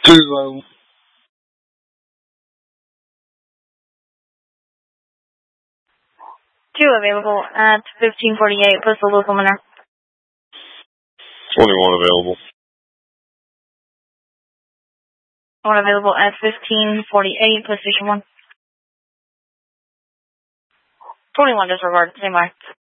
Two available. 2 available at 1548, postal local winner. 21 available. 1 available at 1548, post station 1. 21 disregard, same way.